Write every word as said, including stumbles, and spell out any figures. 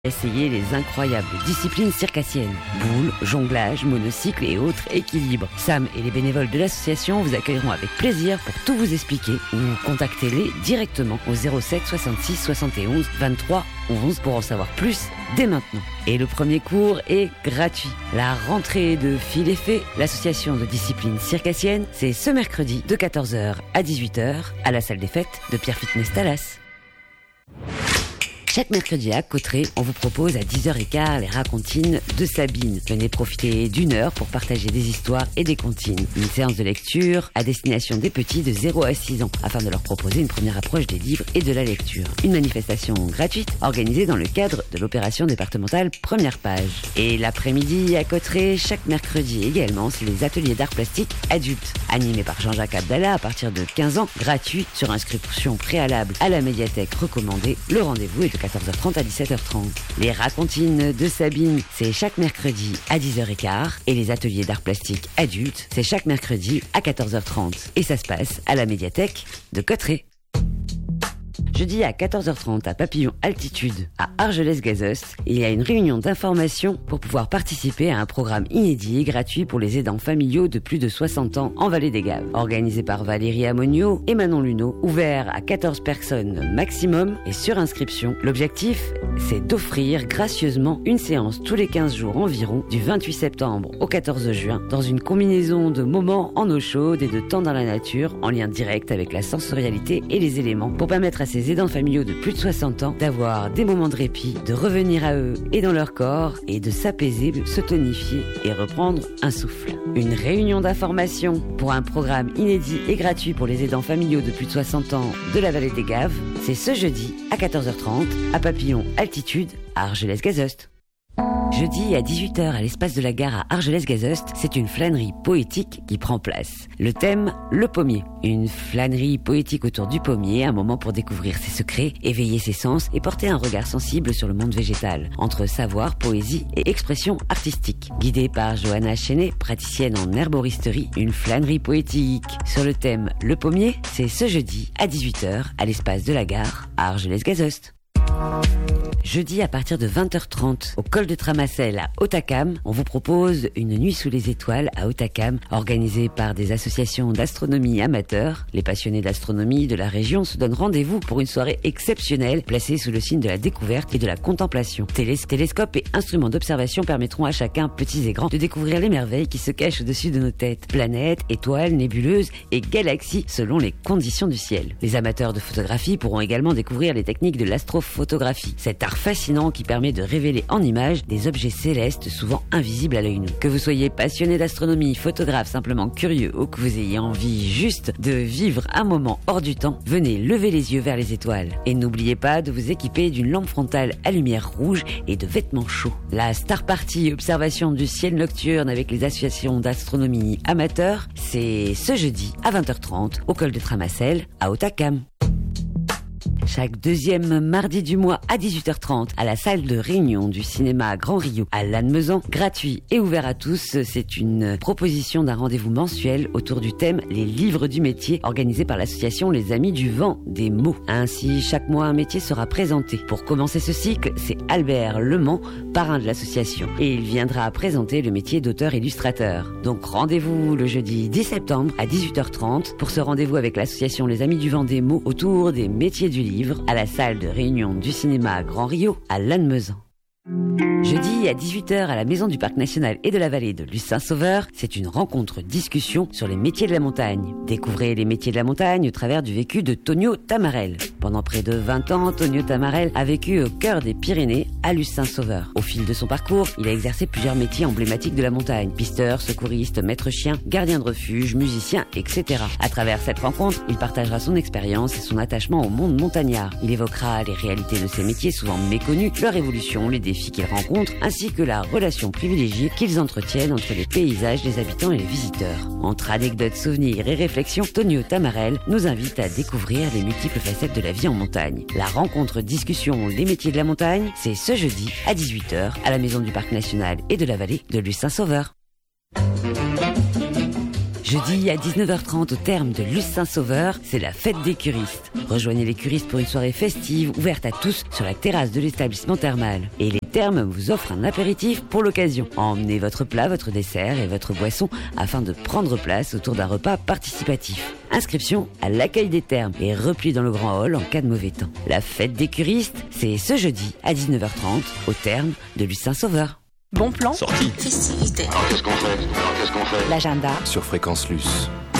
Essayez les incroyables disciplines circassiennes. Boules, jonglage, monocycle et autres équilibres. Sam et les bénévoles de l'association vous accueilleront avec plaisir pour tout vous expliquer ou contactez-les directement au zéro sept soixante-six soixante et onze vingt-trois onze pour en savoir plus dès maintenant. Et le premier cours est gratuit. La rentrée de Fil et Fée, l'association de disciplines circassiennes, c'est ce mercredi de quatorze heures à dix-huit heures à la salle des fêtes de Pierre Fitness Talas. Chaque mercredi à Cauterets, on vous propose à dix heures quinze les racontines de Sabine. Venez profiter d'une heure pour partager des histoires et des comptines. Une séance de lecture à destination des petits de zéro à six ans, afin de leur proposer une première approche des livres et de la lecture. Une manifestation gratuite organisée dans le cadre de l'opération départementale Première Page. Et l'après-midi à Cauterets, chaque mercredi également, c'est les ateliers d'art plastique adultes, animés par Jean-Jacques Abdallah à partir de quinze ans, gratuit sur inscription préalable à la médiathèque recommandée. Le rendez-vous est de quatorze heures trente à dix-sept heures trente. Les racontines de Sabine, c'est chaque mercredi à dix heures quinze et les ateliers d'art plastique adultes, c'est chaque mercredi à quatorze heures trente. Et ça se passe à la médiathèque de Cauterets. Jeudi à quatorze heures trente à Papillon Altitude à Argelès-Gazost, il y a une réunion d'information pour pouvoir participer à un programme inédit et gratuit pour les aidants familiaux de plus de soixante ans en Vallée des Gaves, organisé par Valérie Amonio et Manon Luneau, ouvert à quatorze personnes maximum et sur inscription. L'objectif, c'est d'offrir gracieusement une séance tous les quinze jours environ, du vingt-huit septembre au quatorze juin, dans une combinaison de moments en eau chaude et de temps dans la nature, en lien direct avec la sensorialité et les éléments, pour permettre à ces aidants familiaux de plus de soixante ans d'avoir des moments de répit, de revenir à eux et dans leur corps et de s'apaiser, se tonifier et reprendre un souffle. Une réunion d'information pour un programme inédit et gratuit pour les aidants familiaux de plus de soixante ans de la Vallée des Gaves, c'est ce jeudi à quatorze heures trente à Papillon Altitude à Argelès-Gazost. Jeudi à dix-huit heures à l'espace de la gare à Argelès-Gazost, c'est une flânerie poétique qui prend place. Le thème, le pommier. Une flânerie poétique autour du pommier, un moment pour découvrir ses secrets, éveiller ses sens et porter un regard sensible sur le monde végétal, entre savoir, poésie et expression artistique. Guidée par Johanna Chenet, praticienne en herboristerie, une flânerie poétique sur le thème le pommier, c'est ce jeudi à dix-huit heures à l'espace de la gare à Argelès-Gazost. Jeudi à partir de vingt heures trente au col de Tramassel à Hautacam, on vous propose une nuit sous les étoiles à Hautacam, organisée par des associations d'astronomie amateurs. Les passionnés d'astronomie de la région se donnent rendez-vous pour une soirée exceptionnelle placée sous le signe de la découverte et de la contemplation. Télés- télescopes et instruments d'observation permettront à chacun, petits et grands, de découvrir les merveilles qui se cachent au-dessus de nos têtes. Planètes, étoiles, nébuleuses et galaxies selon les conditions du ciel. Les amateurs de photographie pourront également découvrir les techniques de l'astrophotographie. Cet art fascinant qui permet de révéler en images des objets célestes souvent invisibles à l'œil nu. Que vous soyez passionné d'astronomie, photographe, simplement curieux ou que vous ayez envie juste de vivre un moment hors du temps, venez lever les yeux vers les étoiles. Et n'oubliez pas de vous équiper d'une lampe frontale à lumière rouge et de vêtements chauds. La Star Party observation du ciel nocturne avec les associations d'astronomie amateurs, c'est ce jeudi à vingt heures trente au col de Tramassel à Hautacam. Chaque deuxième mardi du mois à dix-huit heures trente à la salle de réunion du cinéma Grand Rio à Lannemezan, gratuit et ouvert à tous, c'est une proposition d'un rendez-vous mensuel autour du thème Les livres du métier, organisé par l'association Les Amis du Vent des Mots. Ainsi, chaque mois un métier sera présenté. Pour commencer ce cycle, c'est Albert Lemans, parrain de l'association, et il viendra présenter le métier d'auteur-illustrateur. Donc rendez-vous le jeudi dix septembre à dix-huit heures trente pour ce rendez-vous avec l'association Les Amis du Vent des Mots autour des métiers du livre à la salle de réunion du cinéma Grand Rio à Lannemezan. Jeudi à dix-huit heures à la Maison du Parc National et de la Vallée de Luce-Saint-Sauveur, c'est une rencontre-discussion sur les métiers de la montagne. Découvrez les métiers de la montagne au travers du vécu de Tonio Tamarel. Pendant près de vingt ans, Tonio Tamarel a vécu au cœur des Pyrénées, à Luce-Saint-Sauveur. Au fil de son parcours, il a exercé plusieurs métiers emblématiques de la montagne. Pisteur, secouriste, maître chien, gardien de refuge, musicien, et cetera. À travers cette rencontre, il partagera son expérience et son attachement au monde montagnard. Il évoquera les réalités de ces métiers souvent méconnus, leur évolution, les défis qu'ils rencontrent, ainsi que la relation privilégiée qu'ils entretiennent entre les paysages, les habitants et les visiteurs. Entre anecdotes, souvenirs et réflexions, Tonio Tamarel nous invite à découvrir les multiples facettes de la vie en montagne. La rencontre discussion Les métiers de la montagne, c'est ce jeudi à dix-huit heures à la Maison du Parc National et de la Vallée de Luce-Saint-Sauveur. Jeudi à dix-neuf heures trente au terme de Luce Saint-Sauveur, c'est la fête des curistes. Rejoignez les curistes pour une soirée festive ouverte à tous sur la terrasse de l'établissement thermal. Et les thermes vous offrent un apéritif pour l'occasion. Emmenez votre plat, votre dessert et votre boisson afin de prendre place autour d'un repas participatif. Inscription à l'accueil des thermes et repli dans le grand hall en cas de mauvais temps. La fête des curistes, c'est ce jeudi à dix-neuf heures trente au terme de Luce Saint-Sauveur. Bon plan. Sortie. Festivité. Alors qu'est-ce qu'on fait Alors qu'est-ce qu'on fait L'agenda sur Fréquence Luce.